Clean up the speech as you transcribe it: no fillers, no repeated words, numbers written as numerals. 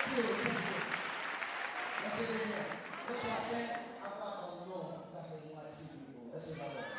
What's your friend? Apa kau no? Kasi mati. Kasi bawa.